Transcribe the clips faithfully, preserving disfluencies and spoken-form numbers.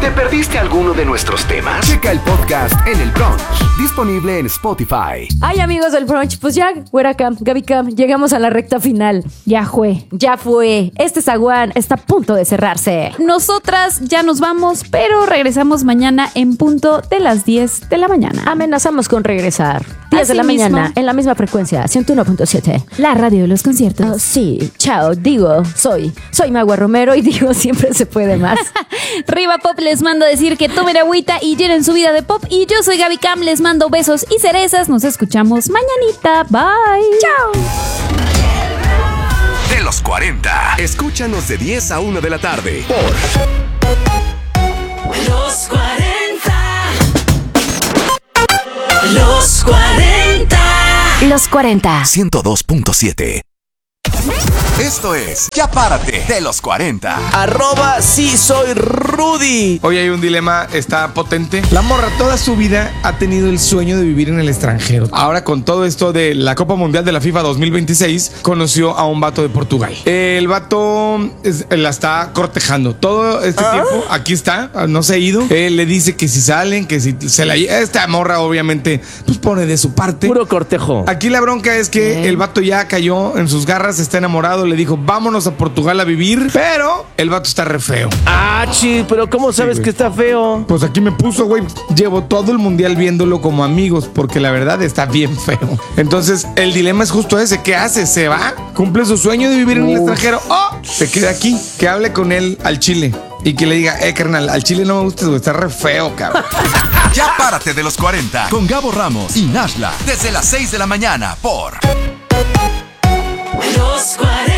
¿Te perdiste alguno de nuestros temas? Checa el podcast en El Brunch, disponible en Spotify. Ay, amigos del Brunch, pues ya, Güera Cam, Gaby Cam, llegamos a la recta final. Ya fue. Ya fue. Este zaguán está a punto de cerrarse. Nosotras ya nos vamos, pero regresamos mañana en punto de las diez de la mañana. Amenazamos con regresar. diez Así de la mismo. mañana, en la misma frecuencia, ciento uno punto siete. La radio de los conciertos. Oh, sí, chao, digo, soy, soy Magua Romero y digo, siempre se puede más. Riva Pop les mando a decir que tomen agüita y llenen su vida de pop. Y yo soy Gaby Cam, les mando besos y cerezas. Nos escuchamos mañanita. Bye. Chao. De los cuarenta. Escúchanos de diez a una de la tarde por Los cuarenta. Los cuarenta. Los cuarenta. ciento dos punto siete. Esto es Ya Párate de los cuarenta. Arroba sí soy Rudy. Hoy hay un dilema, está potente. La morra toda su vida ha tenido el sueño de vivir en el extranjero. Ahora con todo esto de la Copa Mundial de la FIFA dos mil veintiséis, conoció a un vato de Portugal. El vato es- la está cortejando todo este ¿Ah? tiempo. Aquí está, no se ha ido. Él le dice que si salen, que si se la lle- esta morra obviamente pues pone de su parte. Puro cortejo. Aquí la bronca es que el vato ya cayó en sus garras, está enamorado, le dijo vámonos a Portugal a vivir, pero el vato está re feo. Ah, chi, pero ¿cómo sabes güey. que está feo? Pues aquí me puso, güey. Llevo todo el mundial viéndolo como amigos, porque la verdad está bien feo. Entonces, el dilema es justo ese. ¿Qué hace? ¿Se va? ¿Cumple su sueño de vivir en el extranjero? ¡Oh! Se queda aquí. Que hable con él al chile. Y que le diga, eh, carnal, al chile no me gusta, güey. Está re feo, cabrón. Ya Párate de los cuarenta con Gabo Ramos y Nashla desde las seis de la mañana por Los cuarenta.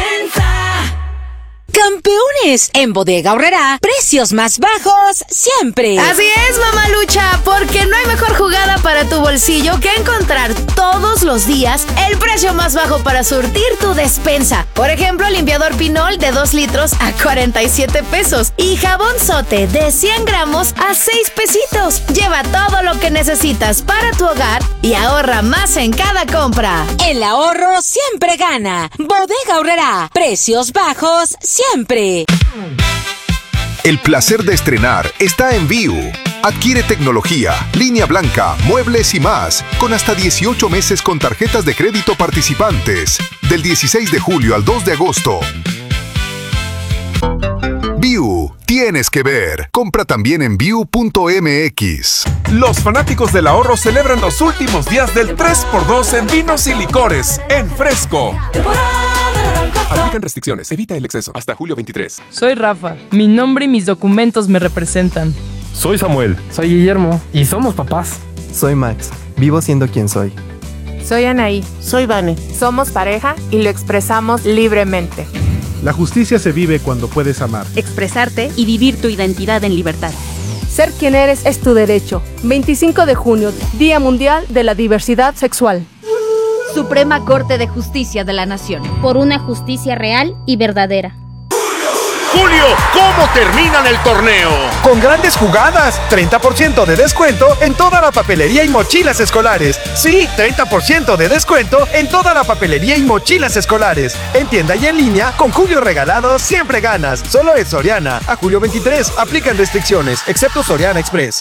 Campeones, en Bodega Aurrerá, precios más bajos siempre. Así es, mamalucha, porque no hay mejor jugada para tu bolsillo que encontrar todos los días el precio más bajo para surtir tu despensa. Por ejemplo, limpiador Pinol de dos litros a cuarenta y siete pesos y jabón Sote de cien gramos a seis pesitos. Lleva todo lo que necesitas para tu hogar y ahorra más en cada compra. El ahorro siempre gana. Bodega Aurrerá, precios bajos siempre. El placer de estrenar está en Viu. Adquiere tecnología, línea blanca, muebles y más, con hasta dieciocho meses con tarjetas de crédito participantes. Del dieciséis de julio al dos de agosto. Viu, tienes que ver. Compra también en viu punto m x. Los fanáticos del ahorro celebran los últimos días del tres por dos en vinos y licores en Fresco. Aplican restricciones, evita el exceso. Hasta julio veintitrés. Soy Rafa. Mi nombre y mis documentos me representan. Soy Samuel. Soy Guillermo. Y somos papás. Soy Max. Vivo siendo quien soy. Soy Anaí. Soy Vane. Somos pareja y lo expresamos libremente. La justicia se vive cuando puedes amar, expresarte y vivir tu identidad en libertad. Ser quien eres es tu derecho. veinticinco de junio, Día Mundial de la Diversidad Sexual. Suprema Corte de Justicia de la Nación. Por una justicia real y verdadera. Julio, ¿cómo terminan el torneo? Con grandes jugadas, treinta por ciento de descuento en toda la papelería y mochilas escolares. Sí, treinta por ciento de descuento en toda la papelería y mochilas escolares. En tienda y en línea, con Julio regalado, siempre ganas. Solo es Soriana. A julio veintitrés, aplican restricciones, excepto Soriana Express.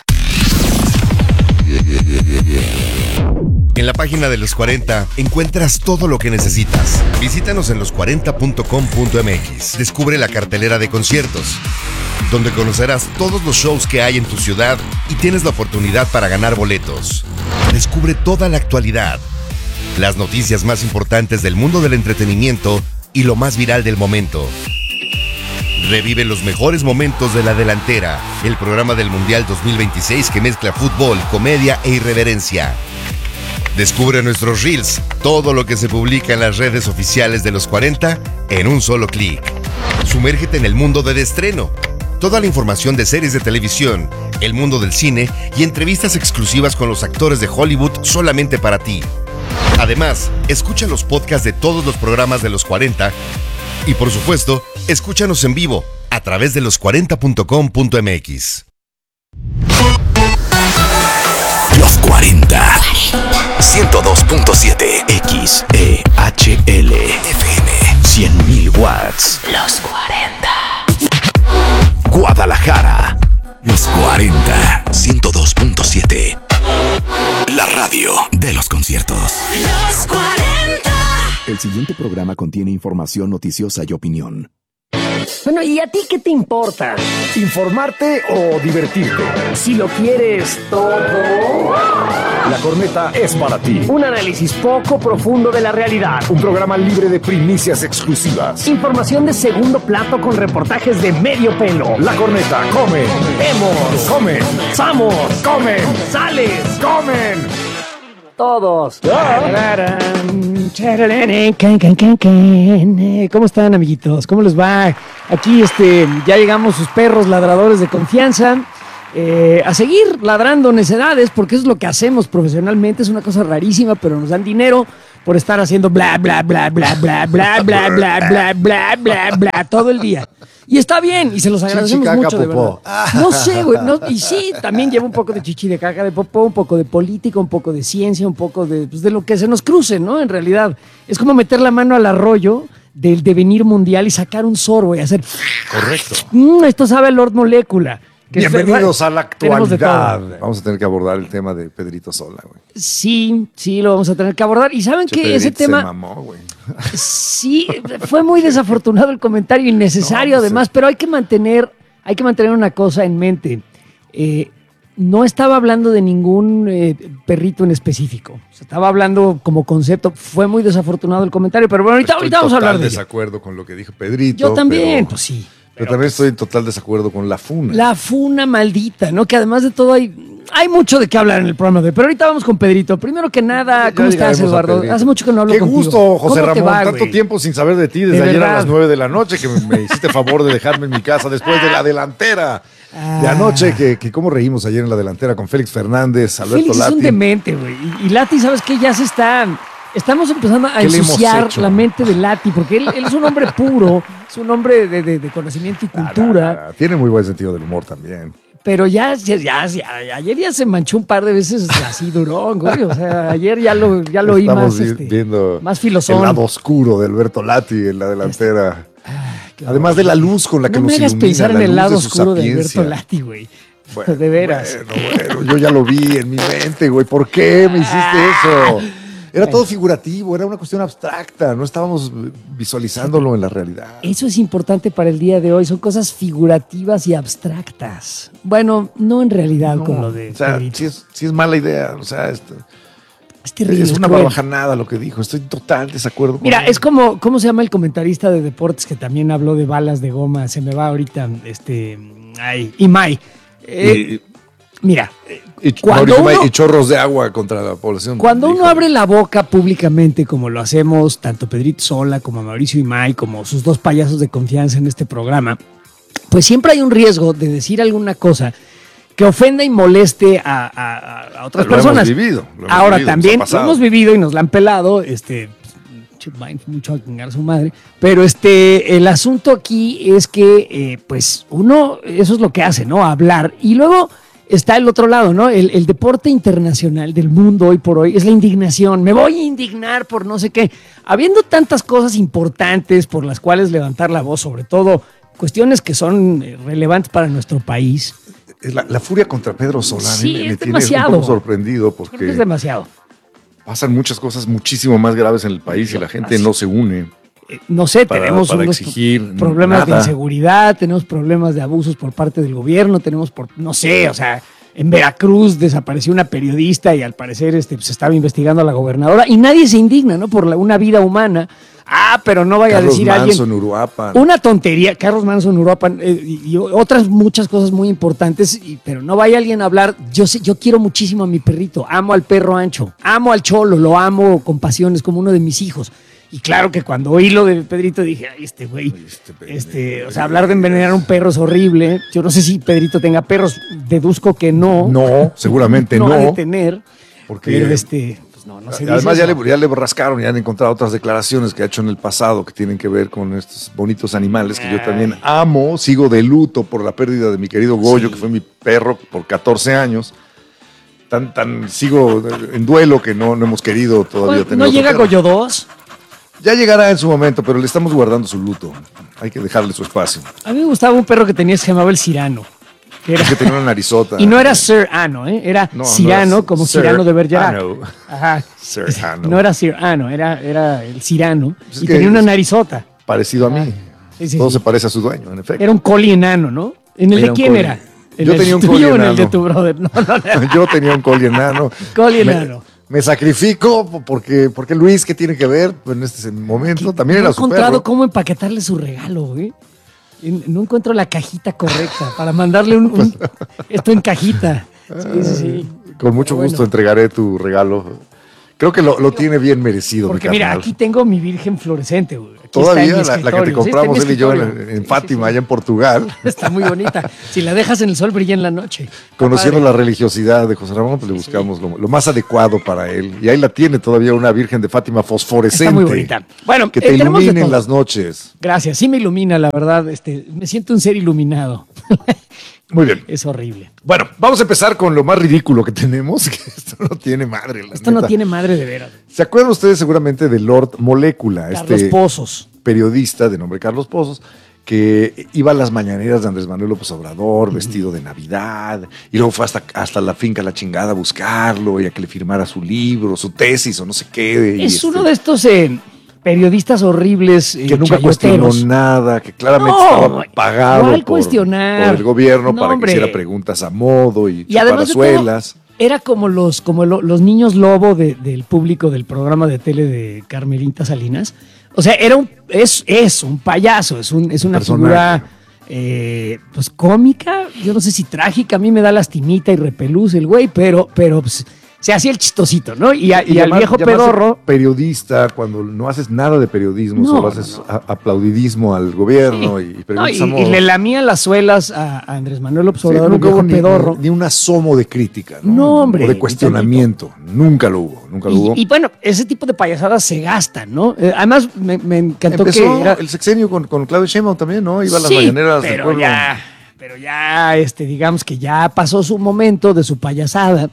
En la página de Los cuarenta encuentras todo lo que necesitas. Visítanos en los cuarenta punto com punto m x. Descubre la cartelera de conciertos, donde conocerás todos los shows que hay en tu ciudad y tienes la oportunidad para ganar boletos. Descubre toda la actualidad, las noticias más importantes del mundo del entretenimiento y lo más viral del momento. Revive los mejores momentos de La Delantera, el programa del Mundial dos mil veintiséis que mezcla fútbol, comedia e irreverencia. Descubre nuestros reels, todo lo que se publica en las redes oficiales de Los cuarenta en un solo clic. Sumérgete en el mundo del estreno. Toda la información de series de televisión, el mundo del cine y entrevistas exclusivas con los actores de Hollywood solamente para ti. Además, escucha los podcasts de todos los programas de Los cuarenta y, por supuesto, escúchanos en vivo a través de los cuarenta punto com punto m x. Los cuarenta. ciento dos punto siete X E H L F M cien mil watts. Los cuarenta. Guadalajara. Los cuarenta, ciento dos punto siete. La radio de los conciertos. Los cuarenta. El siguiente programa contiene información noticiosa y opinión. Bueno, ¿y a ti qué te importa? ¿Informarte o divertirte? Si lo quieres todo, La Corneta es para ti. un análisis poco profundo de la realidad. Un programa libre de primicias exclusivas. Información de segundo plato con reportajes de medio pelo. La Corneta, come. Vemos, Come. ¡Samos! Comen. ¡Sales! Comen. Todos. Ah. ¿Cómo están, amiguitos? ¿Cómo les va? Aquí este, ya llegamos sus perros ladradores de confianza. Eh, a seguir ladrando necedades, porque eso es lo que hacemos profesionalmente. Es una cosa rarísima, pero nos dan dinero por estar haciendo bla, bla, bla, bla, bla, bla, bla, bla, bla, bla, bla, bla, todo el día. Y está bien, y se los agradecemos Chichi, caca, mucho, de popó. verdad. No sé, güey. No, y sí, también lleva un poco de chichi de caca de popó, un poco de política, un poco de ciencia, un poco de, pues, de lo que se nos cruce, ¿no? En realidad, es como meter la mano al arroyo del devenir mundial y sacar un sorbo y hacer... Correcto. Mm, esto sabe a Lord Molécula. Que Bienvenidos es, a la tenemos de todo. actualidad. Vamos a tener que abordar el tema de Pedrito Sola, güey. Sí, sí, lo vamos a tener que abordar. Y saben Che, que ese Pedrito tema... se mamó, güey. Sí, fue muy desafortunado el comentario, innecesario No, pues, además, pero hay que mantener, hay que mantener una cosa en mente. Eh, no estaba hablando de ningún eh, perrito en específico. Se estaba hablando como concepto. Fue muy desafortunado el comentario, pero bueno, ahorita, Estoy ahorita vamos a hablar de total ello. desacuerdo con lo que dijo Pedrito. Yo también, pero, pues sí. Pero, pero también pues, estoy en total desacuerdo con la funa. La funa maldita, ¿no? Que además de todo hay, hay mucho de qué hablar en el programa de hoy. Pero ahorita vamos con Pedrito. Primero que nada, ¿cómo Ya estás, llegaremos a Eduardo? Pedrito. Hace mucho que no hablo Qué contigo. gusto, José ¿Cómo te Ramón. va, Tanto güey? tiempo sin saber de ti, desde De ayer verdad. a las nueve de la noche, que me, me hiciste favor de dejarme en mi casa después de la delantera de anoche, que, que cómo reímos ayer en la delantera con Félix Fernández, Alberto Félix es Lati. un demente, güey. Y, y Lati, ¿sabes qué? Ya se está... Estamos empezando a ¿Qué le hemos ensuciar hecho? la mente de Lati, porque él, él es un hombre puro, es un hombre de, de- de conocimiento y cultura, Ah, tiene muy buen sentido del humor también. pero ya, ya, ya, ya- ayer ya se manchó un par de veces así durón, güey. O sea, ayer ya lo, ya lo oí Estamos más, vi- este, viendo más filosón. el lado oscuro de Alberto Lati en la delantera. Además de la luz con la que No nos me hagas ilumina, pensar la en el luz lado de su oscuro de sapiencia. Alberto Lati, güey. Bueno, de veras. Bueno, bueno, yo ya lo vi en mi mente, güey. ¿Por qué me hiciste eso? Era todo figurativo, era una cuestión abstracta, no estábamos visualizándolo en la realidad. Eso es importante para el día de hoy. Son cosas figurativas y abstractas. Bueno, no en realidad con lo de O sea, Pedrito. sí es, sí es mala idea, o sea, esto- Es terrible, es es una cruel. barbajanada lo que dijo, estoy en total desacuerdo con Mira, él. es como, ¿cómo se llama el comentarista de deportes que también habló de balas de goma? Se me va ahorita, este, ay, Imai. Eh, mira, Y, cuando Mauricio May, uno- y chorros de agua contra la población. cuando uno Híjole. abre la boca públicamente, como lo hacemos tanto Pedrito Sola como Mauricio Imai, como sus dos payasos de confianza en este programa, pues siempre hay un riesgo de decir alguna cosa que ofenda y moleste a, a- a otras Lo hemos personas. vivido, lo hemos Ahora vivido, también nos ha lo pasado. hemos vivido y nos la han pelado, este, Chipmine, mucho a chingar a su madre, pero este, el asunto aquí es que, eh, pues, uno, eso es lo que hace, ¿no? Hablar. Y luego está el otro lado, ¿no? El, el deporte internacional del mundo hoy por hoy es la indignación. Me voy a indignar por no sé qué. Habiendo tantas cosas importantes por las cuales levantar la voz, sobre todo cuestiones que son eh, relevantes para nuestro país. La, la furia contra Pedro Solá Sí, me, me es tiene demasiado. un poco sorprendido porque Es demasiado. pasan muchas cosas muchísimo más graves en el país y la gente no se une. No sé, Para- tenemos para unos exigir problemas de nada. inseguridad, tenemos problemas de abusos por parte del gobierno, tenemos, por, no sé, o sea, en Veracruz desapareció una periodista y al parecer este, se estaba investigando a la gobernadora y nadie se indigna, ¿no? Por la- una vida humana. Ah, pero no vaya Carlos a decir Manso alguien... en Uruapan. Una tontería, Carlos Manso en Uruapan eh, y, y otras muchas cosas muy importantes, y- pero no vaya alguien a hablar. Yo sé, yo quiero muchísimo a mi perrito, amo al perro ancho, amo al cholo, lo amo con pasión, es como uno de mis hijos. Y claro que cuando oí lo de Pedrito dije, ay, este güey, este, o sea, hablar de envenenar a un perro es horrible. Yo no sé si Pedrito tenga perros, deduzco que no. No, seguramente no. No ha de tener, Porque- pero este, pues no, no se dice Además, ya eso. le, ya le rascaron y han encontrado otras declaraciones que ha hecho en el pasado que tienen que ver con estos bonitos animales que yo también amo. Sigo de luto por la pérdida de mi querido Goyo, que fue mi perro por catorce años. Tan, tan, sigo en duelo que no, no hemos querido todavía tener ¿No otro llega perro. Goyo dos? Ya llegará en su momento, pero le estamos guardando su luto. Hay que dejarle su espacio. A mí me gustaba un perro que tenía, se llamaba el Cirano. Que era, es que tenía una narizota. Y no era Sir Ano, ¿eh? Era no, Cyrano, no era como Sir Cyrano de Bergerac. Ano. Ajá. Sir Ano. No era Sir Ano, era, era el Cyrano. Pues es y que tenía una es narizota. Parecido a mí. Sí, sí, Todo sí. se parece a su dueño, en efecto. Era un coli enano, ¿no? ¿En el Era de un quién coli. era? ¿En Yo el tenía un tuyo coli o en el enano. de tu brother? No, no, no. Yo tenía un coli enano. Coli Me- enano. Me, sacrifico porque, porque Luis, ¿qué tiene que ver en este momento? También No he era su encontrado perro. cómo empaquetarle su regalo, güey. Y no encuentro la cajita correcta para mandarle un, un- esto en cajita. Sí, sí, sí. Con mucho Bueno. gusto entregaré tu regalo. Creo que lo, lo tiene bien merecido, Porque mi mira, carnal. aquí tengo mi virgen fluorescente, güey. Aquí Todavía está en mi la, la que te escritorio. Sí, está en compramos mi él y yo en, escritorio. en Fátima, allá en Portugal, Está muy bonita. Si la dejas en el sol, brilla en la noche. conociendo Padre. la religiosidad de José Ramón, pues le buscamos lo, lo más adecuado para él. Y ahí la tiene todavía una Virgen de Fátima fosforescente. Está muy bonita. Bueno, que eh, te tenemos de ilumine en todo. las noches. Gracias, sí me ilumina, la verdad. Este, me siento un ser iluminado. Muy bien. Es horrible. Bueno, vamos a empezar con lo más ridículo que tenemos, que esto no tiene madre. La Esto no neta. tiene madre de veras. ¿Se acuerdan ustedes seguramente de Lord Molécula? Carlos este Pozos. periodista de nombre Carlos Pozos, que iba a las mañaneras de Andrés Manuel López Obrador, vestido de Navidad, y luego fue hasta, hasta la finca La Chingada a buscarlo y a que le firmara su libro, su tesis o no sé qué. y Es este, uno de estos eh, periodistas horribles eh, que nunca cuestionó chayoteros. nada, que claramente No, estaba pagado ¿cuál por, cuestionar? por el gobierno No, para hombre. que hiciera preguntas a modo y, Y además de todo, chuparazuelas. era como los, como lo- los niños lobo de- del público del programa de tele de Carmelita Salinas. O sea, era un, es, es un payaso, es, un, es una Personaje. figura eh, pues cómica, yo no sé si trágica, a mí me da lastimita y repelús el güey, pero, pero pues, se hacía el chistosito, ¿no? Y, a- y al llamar- viejo llamarse pedorro. periodista cuando no haces nada de periodismo, No, solo no, haces a- aplaudidismo al gobierno y, y No, preguntas y, a y modo. le lamía las suelas a, a Andrés Manuel López Sí, Obrador, el nunca hubo viejo ni, pedorro. ni- ni un asomo de crítica, ¿no? No, hombre, O de ni cuestionamiento. Nunca lo hubo, nunca lo hubo. Y, y bueno, ese tipo de payasadas se gastan, ¿no? Eh, además, me, me encantó Empezó que era- el sexenio con, con Claudio Sheinbaum también, ¿no? Iba a las Sí, mañaneras del pero pueblo. ya, pero ya, este, digamos que ya pasó su momento de su payasada.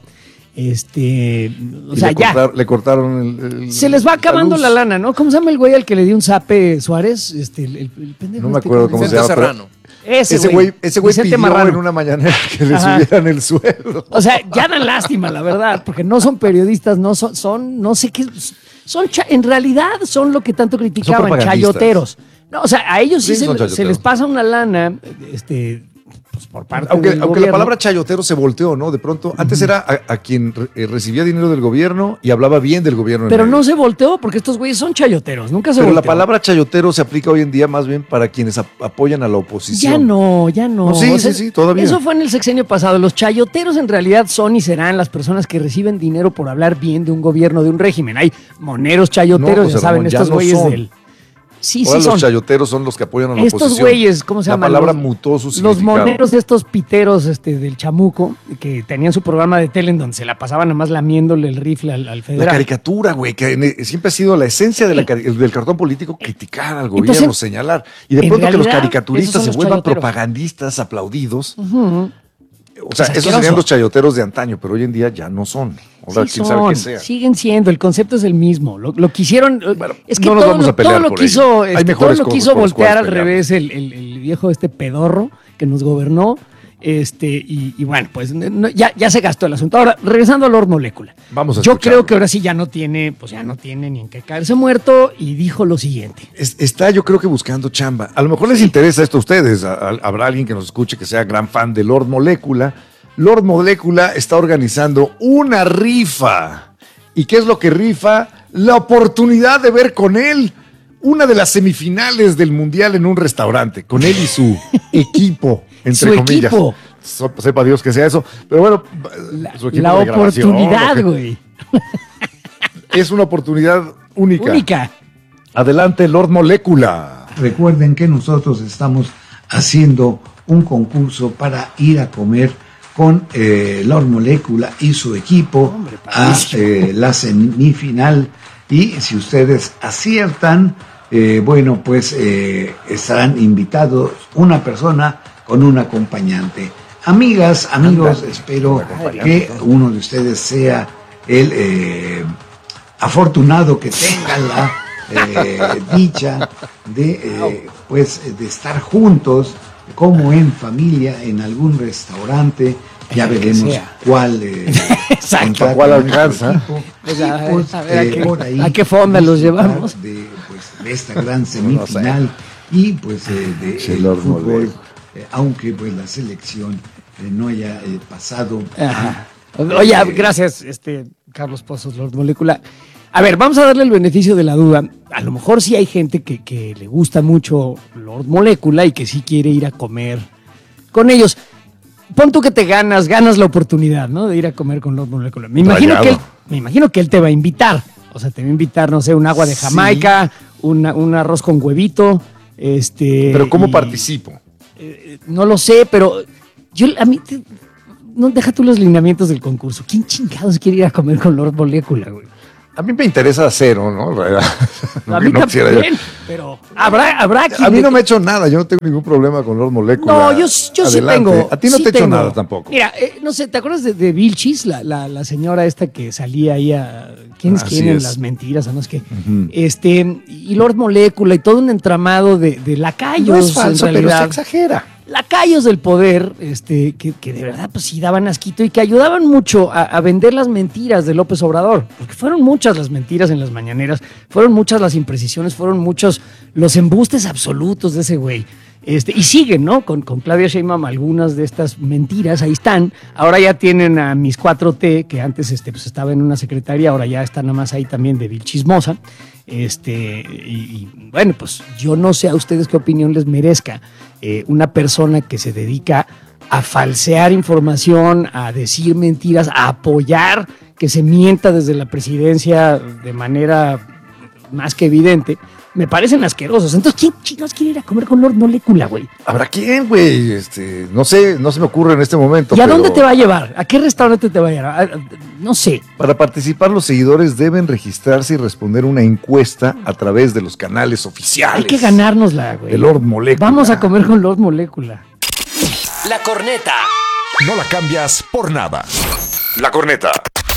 Este, o Y sea, le, ya. cortar- le cortaron el, el- Se les va acabando luz. la lana, ¿no? ¿Cómo se llama el güey al que le dio un zape Suárez? Este, el, el- el pendejo No me este, acuerdo cómo se llama. pero Ese, ese güey, ese güey Vicente pidió Marrano. en una mañanera que le Ajá. subieran el sueldo. O sea, ya dan lástima, la verdad, porque no son periodistas, no son, son no sé qué, son, cha- en realidad son lo que tanto criticaban, propagandistas. chayoteros. No, o sea, a ellos sí, Sí, se, son se chayoteros. les pasa una lana, este, pues por parte Aunque, del aunque la gobierno. palabra chayotero se volteó, ¿no? De pronto, antes era a, a quien re- eh, recibía dinero del gobierno y hablaba bien del gobierno. en Pero medio. no se volteó porque estos güeyes son chayoteros, nunca se Pero la volteó. palabra chayotero se aplica hoy en día más bien para quienes ap- apoyan a la oposición. Ya no, ya no. No, sí, O sea, sí, sí, todavía. Eso fue en el sexenio pasado. Los chayoteros en realidad son y serán las personas que reciben dinero por hablar bien de un gobierno, de un régimen. Hay moneros chayoteros, No, José ya saben, Ramón, ya estos no güeyes son. del... Sí, Ahora sí los son. chayoteros son los que apoyan a la Estos oposición. güeyes, ¿cómo se llaman? La palabra Los- mutó su Los significado. moneros de estos piteros este, del chamuco, que tenían su programa de tele en donde se la pasaban nada más lamiéndole el rifle al, al La federal. caricatura, güey, que en- siempre ha sido la esencia de la cari- del cartón político, criticar al gobierno, Entonces, señalar. Y de en pronto que los realidad, caricaturistas esos son se los vuelvan chayoteros. propagandistas aplaudidos. Ujú. O sea, Es esos asqueroso. serían los chayoteros de antaño, pero hoy en día ya no son. Ahora, Sí quién son, sabe qué sea. siguen siendo, el concepto es el mismo. Lo, lo quisieron, es que no nos todo, vamos lo, a pelear todo lo por quiso, ello. Hay este, todo mejores lo cosas quiso por las voltear cuales al revés el, el- el viejo este pedorro que nos gobernó. Este, y, y bueno, pues no- ya, ya se gastó el asunto. Ahora, regresando a Lord Molécula. Vamos a Yo escucharlo. creo que ahora sí ya no tiene, pues ya no tiene ni en qué caerse muerto, y dijo lo siguiente. Es- está yo creo que buscando chamba. A lo mejor les interesa esto a ustedes. A- a- habrá alguien que nos escuche que sea gran fan de Lord Molécula. Lord Molécula está organizando una rifa. ¿Y qué es lo que rifa? La oportunidad de ver con él una de las semifinales del Mundial en un restaurante, con él y su equipo, entre Su comillas. equipo. So- sepa Dios que sea eso. Pero bueno, su equipo La de grabación, oportunidad, ¿no? güey. Es una oportunidad única. Única. Adelante, Lord Molécula. Recuerden que nosotros estamos haciendo un concurso para ir a comer con eh, Lord Molécula y su equipo a eh, la semifinal. Y si ustedes aciertan, eh, bueno, pues eh, estarán invitados una persona con un acompañante. Amigas, amigos, Ándale, espero un acompañante, que ¿no? uno de ustedes sea el eh, afortunado que tenga la eh, dicha de, eh, pues, de estar juntos como en familia, en algún restaurante. Ya veremos cuál, eh, Exacto. cuál alcanza. Pues, y, pues, a, ver, eh, ¿a, qué, por ahí, ¿a qué fonda los llevamos? De, pues, de esta gran semifinal y pues eh, de sí, el eh. fútbol, eh, aunque pues la selección eh, no haya eh, pasado. Ajá. Oye, eh, gracias, este Carlos Pozos, Lord Molécula. A ver, vamos a darle el beneficio de la duda. A lo mejor sí hay gente que, que le gusta mucho Lord Molécula y que sí quiere ir a comer con ellos. Pon tú que te ganas, ganas la oportunidad, ¿no? De ir a comer con Lord Molécula. Me imagino, que él, me imagino que él te va a invitar. O sea, te va a invitar, no sé, un agua de Jamaica, sí. una, un arroz con huevito. Este, pero ¿cómo y, participo? Eh, no lo sé, pero yo a mí... Te, no, deja tú los lineamientos del concurso. ¿Quién chingados quiere ir a comer con Lord Molécula, güey? A mí me interesa cero, ¿no? no a mí no también, pero habrá, habrá A mí no me ha hecho nada, yo no tengo ningún problema con Lord Molécula. No, yo, yo sí tengo. A ti no sí te he hecho tengo. nada tampoco. Mira, eh, no sé, ¿te acuerdas de, de Vilchis? La, la, la señora esta que salía ahí a... ¿Quiénes Así quieren es. las mentiras? O no es que... Uh-huh. Este, y Lord Molécula y todo un entramado de, de lacayos, no es falso, en realidad. pero se exagera. Lacayos del poder, este, que, que de verdad pues sí daban asquito y que ayudaban mucho a, a vender las mentiras de López Obrador, porque fueron muchas las mentiras en las mañaneras, fueron muchas las imprecisiones, fueron muchos los embustes absolutos de ese güey. Este, y siguen, ¿no? Con, con Claudia Sheinbaum algunas de estas mentiras, ahí están. Ahora ya tienen a Mis cuatro T, que antes este, pues estaba en una secretaría, ahora ya está nada más ahí también de Vilchismosa. Este, y, y bueno, pues yo no sé a ustedes qué opinión les merezca eh, una persona que se dedica a falsear información, a decir mentiras, a apoyar que se mienta desde la presidencia de manera más que evidente. Me parecen asquerosos. Entonces, ¿quién chicos quiere ir a comer con Lord Molécula, güey? ¿Habrá quién, güey? Este, no sé, no se me ocurre en este momento. ¿Y a pero... dónde te va a llevar? ¿A qué restaurante te va a llevar? No sé. Para participar, los seguidores deben registrarse y responder una encuesta a través de los canales oficiales. Hay que ganárnosla, güey. De Lord Molécula. Vamos a comer con Lord Molécula. La corneta. No la cambias por nada. La corneta.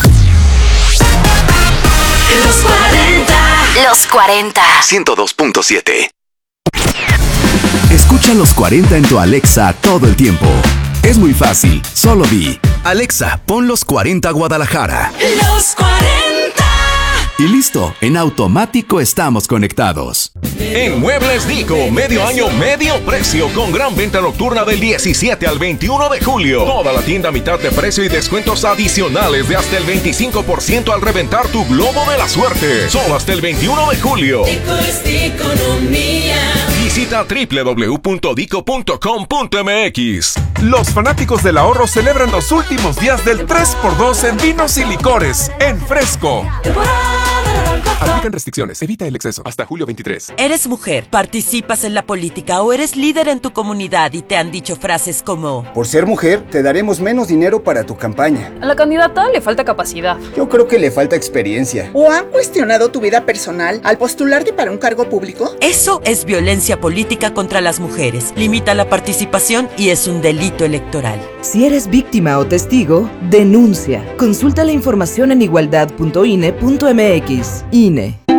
Los cuarenta. Los cuarenta. ciento dos punto siete. Escucha los cuarenta en tu Alexa todo el tiempo. Es muy fácil, solo di: Alexa, pon los cuarenta Guadalajara. Los cuarenta. Y listo, en automático estamos conectados. En Muebles Dico, medio año, medio precio, con gran venta nocturna del diecisiete al veintiuno de julio. Toda la tienda a mitad de precio y descuentos adicionales de hasta el veinticinco por ciento al reventar tu globo de la suerte. Solo hasta el veintiuno de julio. Dico es economía. Visita doble u doble u doble u punto dico punto com punto m x. Los fanáticos del ahorro celebran los últimos días del tres por dos en vinos y licores en Fresco. Aplican restricciones, evita el exceso. Hasta julio veintitrés. ¿Eres mujer, participas en la política o eres líder en tu comunidad y te han dicho frases como: por ser mujer, te daremos menos dinero para tu campaña? A la candidata le falta capacidad. Yo creo que le falta experiencia. ¿O han cuestionado tu vida personal al postularte para un cargo público? Eso es violencia política contra las mujeres. Limita la participación y es un delito electoral. Si eres víctima o testigo, denuncia. Consulta la información en igualdad punto i n e punto m x. I N E.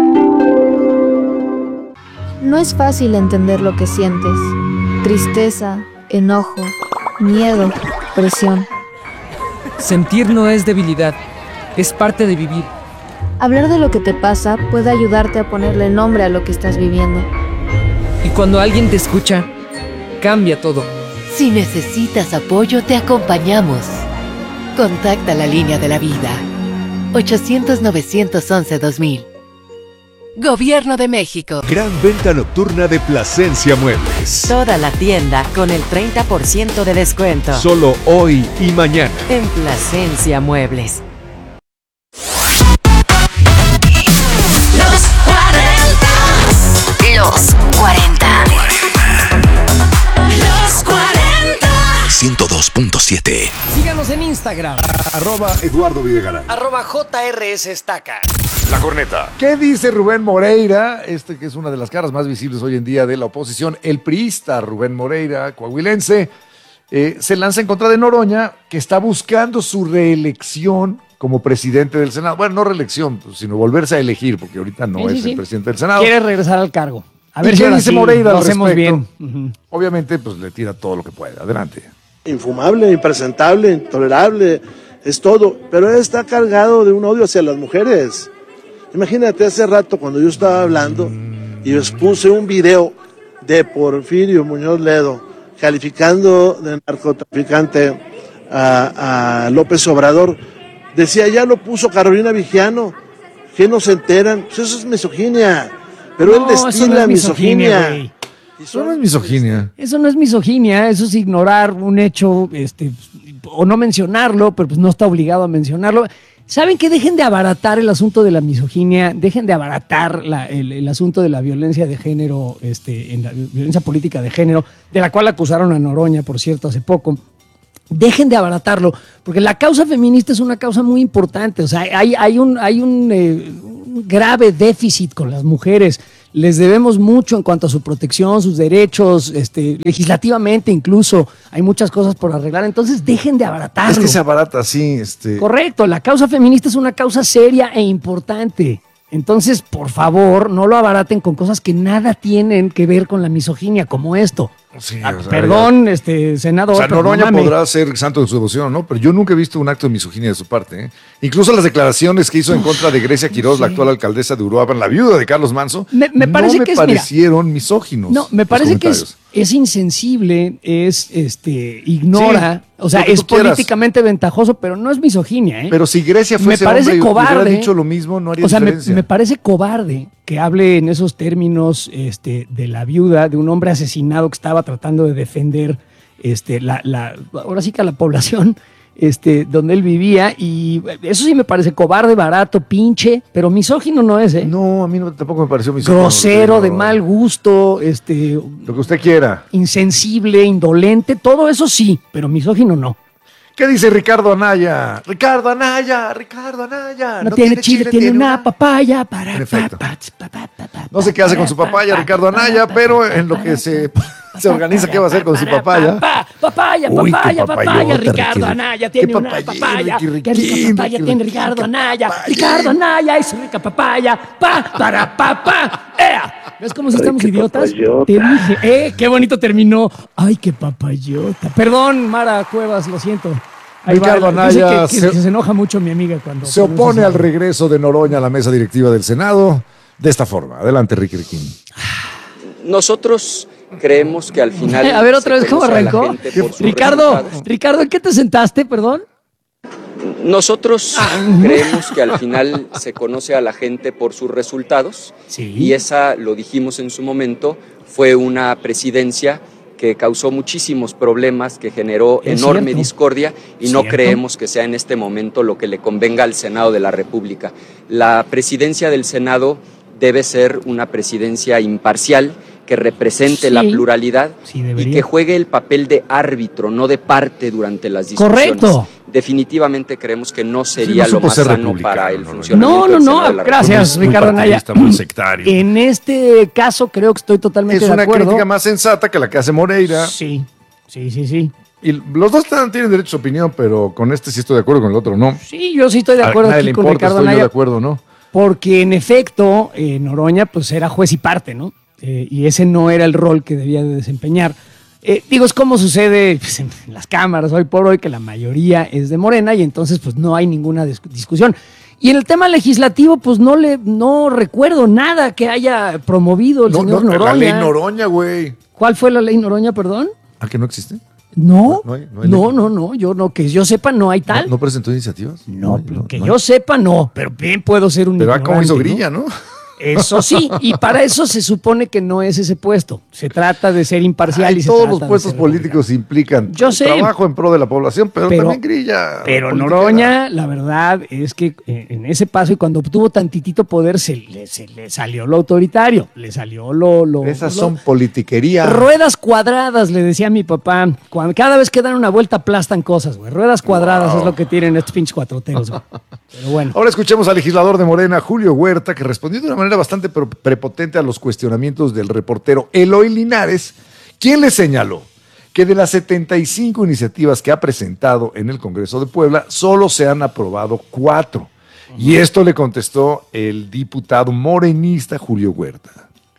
No es fácil entender lo que sientes. Tristeza, enojo, miedo, presión. Sentir no es debilidad, es parte de vivir. Hablar de lo que te pasa puede ayudarte a ponerle nombre a lo que estás viviendo. Y cuando alguien te escucha, cambia todo. Si necesitas apoyo, te acompañamos. Contacta la línea de la vida. ochocientos, novecientos once, dos mil. Gobierno de México. Gran venta nocturna de Plasencia Muebles. Toda la tienda con el treinta por ciento de descuento. Solo hoy y mañana. En Plasencia Muebles. Los cuarenta. Los cuarenta. Los cuarenta. ciento dos punto siete. Síganos en Instagram. Arroba Eduardo Videgaray. Arroba J R S Estaca. La corneta. ¿Qué dice Rubén Moreira? Este que es una de las caras más visibles hoy en día de la oposición. El priista Rubén Moreira, coahuilense, eh, se lanza en contra de Noroña, que está buscando su reelección como presidente del Senado. Bueno, no reelección, pues, sino volverse a elegir, porque ahorita no sí, es sí, el sí. presidente del Senado. Quiere regresar al cargo. A ver ¿Y si qué ahora dice sí Moreira lo al hacemos respecto? bien. Uh-huh. Obviamente, pues le tira todo lo que puede. Adelante. Infumable, impresentable, intolerable, es todo, pero él está cargado de un odio hacia las mujeres. Imagínate, hace rato cuando yo estaba hablando y les puse un video de Porfirio Muñoz Ledo calificando de narcotraficante a, a López Obrador, decía, ya lo puso Carolina Vigiano, que no se enteran, pues eso es misoginia, pero No, él eso destila no es misoginia. misoginia, Eso no es misoginia. Eso no es misoginia, eso es ignorar un hecho, este, o no mencionarlo, pero pues no está obligado a mencionarlo. ¿Saben qué? Dejen de abaratar el asunto de la misoginia, dejen de abaratar la, el, el asunto de la violencia de género, este, en la violencia política de género, de la cual acusaron a Noroña, por cierto, hace poco. Dejen de abaratarlo, porque la causa feminista es una causa muy importante. O sea, hay, hay un, hay un, eh, un grave déficit con las mujeres. Les debemos mucho en cuanto a su protección, sus derechos, este, legislativamente incluso. Hay muchas cosas por arreglar, entonces dejen de abaratarlo. Es que se abarata así. Este... Correcto, la causa feminista es una causa seria e importante. Entonces, por favor, no lo abaraten con cosas que nada tienen que ver con la misoginia, como esto. Sí, Ah, o sea, perdón, ya- este senador. O sea, pero Noroña no mames. podrá ser santo de su devoción, ¿no? Pero yo nunca he visto un acto de misoginia de su parte, ¿eh? Incluso las declaraciones que hizo en contra de Grecia Quiroz, la actual alcaldesa de Uruapan, la viuda de Carlos Manso, Me- me parece no me que es, mira, parecieron misóginos. No, me los parece que es, comentarios. es insensible, es este ignora, Sí, o sea, lo que es tú quieras. políticamente ventajoso, pero no es misoginia, ¿eh? Pero si Grecia fuese me parece hombre y cobarde, hubiera dicho lo mismo, no haría o sea, me, diferencia. me parece cobarde que hable en esos términos este, de la viuda, de un hombre asesinado que estaba tratando de defender este, la, la, ahora sí que a la población este, donde él vivía, y eso sí me parece cobarde, barato, pinche, pero misógino no es, ¿eh? No, a mí no, tampoco me pareció misógino. Grosero, No. de mal gusto, este, Lo que usted quiera. insensible, indolente, todo eso sí, pero misógino no. ¿Qué dice Ricardo Anaya? Ricardo Anaya, Ricardo Anaya. No, tiene chile, tiene una papaya para... En efecto. No sé qué hace con su papaya, Ricardo Anaya, pero en lo que se, se organiza qué va a hacer con su papaya. Papaya, Uy, qué papaya, papaya, papayota, Ricardo Ricky. Anaya tiene Qué una papayín, papaya. Ricky, Qué rica Riquín, papaya Ricky, tiene Ricky, Ricardo qué Anaya. papayín. Ricardo Anaya es rica papaya. Pa, para, pa, pa. ¡Ea! ¿Ves cómo si estamos qué idiotas? papayota. Te dije, ¡eh! ¡Qué bonito terminó! ¡Ay, qué papayota! Perdón, Mara Cuevas, lo siento. Ahí Ricardo va, dice Anaya que, que se- se enoja mucho mi amiga cuando... Se cuando opone se al sabe. regreso de Noroña a la mesa directiva del Senado de esta forma. Adelante, Ricky Riquín. Nosotros creemos que al final... A ver, otra se vez, ¿cómo conoce a la arrancó? gente por sus Ricardo, resultados. Ricardo, ¿en qué te sentaste, perdón? Nosotros Ah. creemos que al final se conoce a la gente por sus resultados y esa, lo dijimos en su momento, fue una presidencia que causó muchísimos problemas, que generó Es enorme cierto. discordia y no Cierto. creemos que sea en este momento lo que le convenga al Senado de la República. La presidencia del Senado debe ser una presidencia imparcial, que represente Sí. la pluralidad Sí, y debería. que juegue el papel de árbitro, no de parte durante las discusiones. Correcto. Definitivamente creemos que no sería no lo supo más ser sano republicano, para el ¿no? funcionamiento No, no, del no, Senado de la gracias, Muy Ricardo Anaya. partidista, muy sectario. En este caso creo que estoy totalmente Es de una acuerdo. crítica más sensata que la que hace Moreira. Sí, sí, sí, sí. Y los dos están- tienen derecho a su opinión, pero con este sí estoy de acuerdo, con el otro no. Sí, yo sí estoy de A acuerdo nadie aquí le con importa, Ricardo estoy yo Anaya. de acuerdo, ¿no? Porque en efecto, eh, Noroña pues era juez y parte, ¿no? Eh, y ese no era el rol que debía de desempeñar. Eh, digo, es como sucede pues, en, en las cámaras hoy por hoy, que la mayoría es de Morena y entonces pues no hay ninguna dis- discusión. Y en el tema legislativo, pues no le no recuerdo nada que haya promovido el No, señor no, Noroña. la ley Noroña, güey. ¿Cuál fue la ley Noroña, perdón? ¿A que no existe? No, No no, hay- no hay no, ley. no, yo no, que yo sepa no hay tal. ¿No, no presentó iniciativas? No, que no yo sepa no, pero bien puedo ser un Pero ah, como hizo ignorante, ¿no? Grilla, ¿no? Eso sí, y para eso se supone que no es ese puesto. Se trata de ser imparcial Ay, y se todos trata los de puestos ser políticos implican Yo sé. trabajo en pro de la población, pero, Pero- también Grilla. Pero politiquera. Noroña, la verdad es que eh, en ese paso y cuando obtuvo tantitito poder, se le, se le salió lo autoritario, le salió lo... lo Esas lo- son politiquería. Ruedas cuadradas, le decía a mi papá. Cuando, cada vez que dan una vuelta aplastan cosas, güey. Ruedas cuadradas Wow. es lo que tienen estos pinches cuatroteros, güey. Pero bueno. Ahora escuchemos al legislador de Morena, Julio Huerta, que respondió de una manera bastante pro- prepotente a los cuestionamientos del reportero Eloy Linares, quien le señaló que de las setenta y cinco iniciativas que ha presentado en el Congreso de Puebla, solo se han aprobado cuatro. Y esto le contestó el diputado morenista Julio Huerta.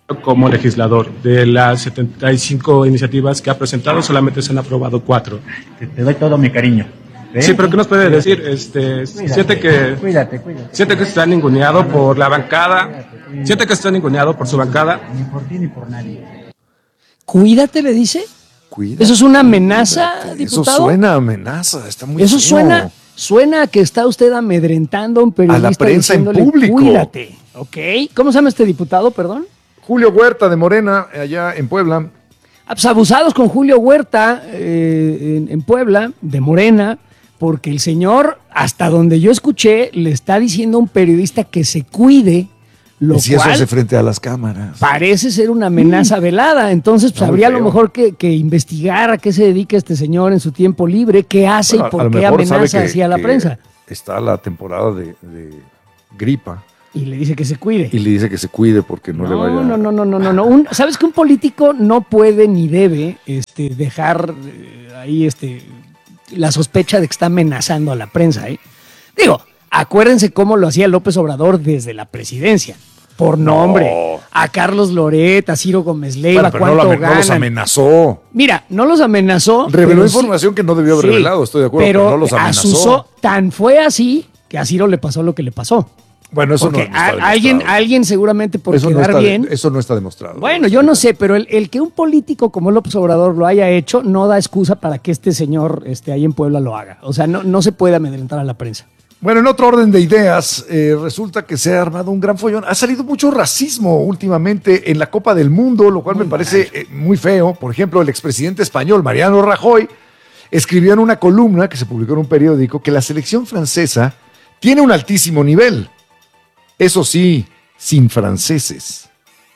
Como legislador, de las setenta y cinco iniciativas que ha presentado, solamente se han aprobado cuatro. Te, te doy todo mi cariño. ¿Eh? Sí, pero ¿qué nos puede decir? Este, Cuídate, siente que cuídate, cuídate. siente que está ninguneado por la bancada, siente que está ninguneado por su bancada. Ni por ti ni por nadie. Cuídate, le dice. Cuídate, ¿Eso es una amenaza, cuídate. diputado? Eso suena a amenaza, está muy Eso feo. suena, suena a que está usted amedrentando a un periodista A la prensa en diciéndole, público. Cuídate, ¿ok? ¿Cómo se llama este diputado, perdón? Julio Huerta de Morena, allá en Puebla. Ah, pues abusados con Julio Huerta eh, en, en Puebla, de Morena, porque el señor, hasta donde yo escuché, le está diciendo a un periodista que se cuide, lo Y si eso cual hace frente a las cámaras. parece ser una amenaza velada. Entonces, pues Está muy habría a lo feo. mejor que, que investigar a qué se dedica este señor en su tiempo libre, qué hace Bueno, y a por lo qué mejor sabe amenaza que- así a la que prensa. Está la temporada de, de gripa Y le dice que se cuide. y le dice que se cuide porque no, le No, vaya. no, no, no, no, no, no. Un- ¿Sabes que un político no puede ni debe este, dejar eh, ahí este, la sospecha de que está amenazando a la prensa? ¿eh? Digo, acuérdense cómo lo hacía López Obrador desde la presidencia. Por nombre. A Carlos Loret, a Ciro Gómez Leiva, Bueno, pero no, cuánto lo amen- no los ganan. amenazó. Mira, no los amenazó. Reveló pero sí- información que no debió haber sí, revelado, estoy de acuerdo, pero, pero no los amenazó. asusó. Tan fue así que a Ciro le pasó lo que le pasó. Bueno, eso Porque no, no está a- demostrado. alguien, alguien seguramente por eso, no quedar está, bien. eso no está demostrado. Bueno, yo no sé, pero el, el que un político como López Obrador lo haya hecho no da excusa para que este señor este, ahí en Puebla lo haga. O sea, no, no se puede amedrentar a la prensa. Bueno, en otro orden de ideas, eh, resulta que se ha armado un gran follón. Ha salido mucho racismo últimamente en la Copa del Mundo, lo cual me parece eh, muy feo. Por ejemplo, el expresidente español Mariano Rajoy escribió en una columna que se publicó en un periódico que la selección francesa tiene un altísimo nivel. Eso sí, sin franceses.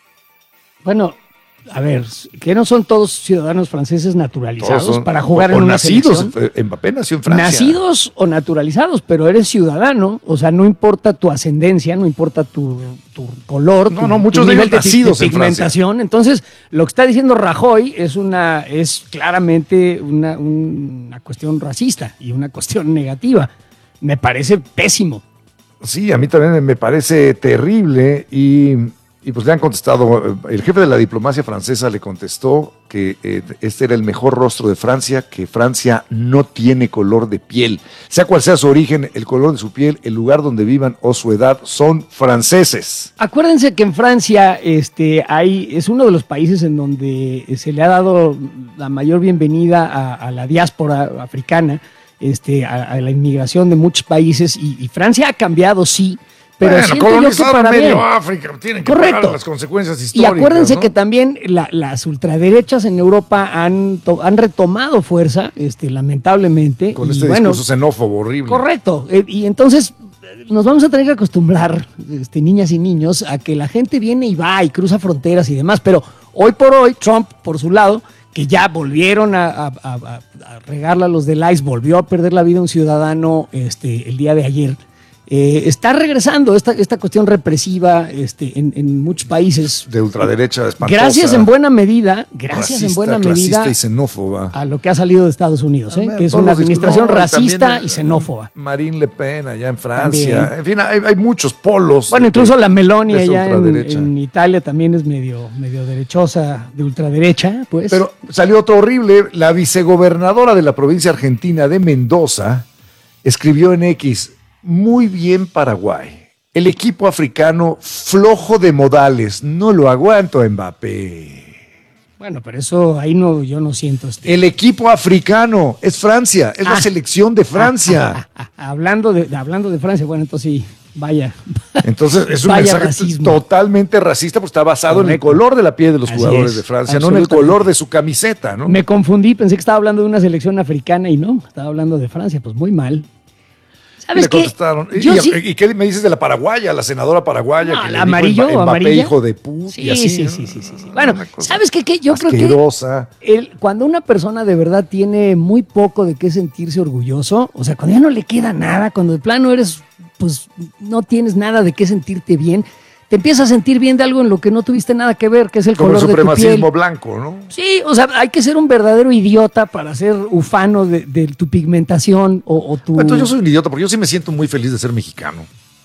Bueno, a ver, que no son todos ciudadanos franceses naturalizados Todos son- para jugar o- en o una nacidos. selección. eh, Mbappé nació en Francia. Nacidos o naturalizados, pero eres ciudadano, o sea, no importa tu ascendencia, no importa tu, tu color, No, tu, no, tu muchos de nivel ellos de, nacidos de en Francia. pigmentación. Entonces, lo que está diciendo Rajoy es una, es claramente una, una cuestión racista y una cuestión negativa. Me parece pésimo. Sí, a mí también me parece terrible y, y pues le han contestado, el jefe de la diplomacia francesa le contestó que eh, este era el mejor rostro de Francia, que Francia no tiene color de piel. Sea cual sea su origen, el color de su piel, el lugar donde vivan o su edad, son franceses. Acuérdense que en Francia este, hay, es uno de los países en donde se le ha dado la mayor bienvenida a, a la diáspora africana, este, a, a la inmigración de muchos países, y, y Francia ha cambiado, sí, pero Bueno, siento yo que colonizaron para medio bien. África, tienen que Correcto. pagar las consecuencias Y históricas. acuérdense ¿no? que también la- las ultraderechas en Europa han, to- han retomado fuerza, este, lamentablemente. Con y este bueno, discurso xenófobo horrible. correcto. Eh, y entonces eh, nos vamos a tener que acostumbrar, este, niñas y niños, a que la gente viene y va y cruza fronteras y demás. Pero hoy por hoy, Trump, por su lado, que ya volvieron a, a, a- a regarla los del I C E, volvió a perder la vida un ciudadano este, el día de ayer. Eh, está regresando esta, esta cuestión represiva este, en, en muchos países. De ultraderecha espantosa. Gracias en buena medida, gracias en racista, buena clasista medida y xenófoba. a lo que ha salido de Estados Unidos, ¿eh? Ah, que es todos una los discursos- administración no, y racista también, y xenófoba. Marine Le Pen allá en Francia. También. En fin, hay, hay muchos polos. Bueno, incluso la Meloni de esa allá en, ultraderecha. en Italia también es medio, medio derechosa, de ultraderecha, pues. Pero salió otro horrible. La vicegobernadora de la provincia argentina de Mendoza escribió en X: muy bien Paraguay. El equipo africano flojo de modales. No lo aguanto, Mbappé. Bueno, pero eso ahí no, yo no siento. Este. El equipo africano es Francia, es la Ah. selección de Francia. Ah, hablando, de, hablando de Francia, bueno, entonces sí, vaya. Entonces es un Vaya mensaje racismo. totalmente racista porque está basado en el Correcto. color de la piel de los Así jugadores es, de Francia, no en el absolutamente. color de su camiseta, ¿no? Me confundí, pensé que estaba hablando de una selección africana y no, estaba hablando de Francia, pues muy mal. ¿Sabes Le qué? contestaron. ¿Y, Yo y- sí- y qué me dices de la paraguaya, la senadora paraguaya? No, que el le dijo amarillo, Mba- Mbappé, amarilla. hijo de puta Sí, y así, sí, ¿no? sí, sí, sí, sí. Bueno, ¿sabes qué? qué? Yo creo asquerosa. que el, cuando una persona de verdad tiene muy poco de qué sentirse orgulloso, o sea, cuando ya no le queda nada, cuando de plano eres, pues no tienes nada de qué sentirte bien, te empiezas a sentir bien de algo en lo que no tuviste nada que ver, que es el Como el color de tu piel. supremacismo blanco, ¿no? Sí, o sea, hay que ser un verdadero idiota para ser ufano de, de tu pigmentación o, o tu... Entonces yo soy un idiota porque yo sí me siento muy feliz de ser mexicano.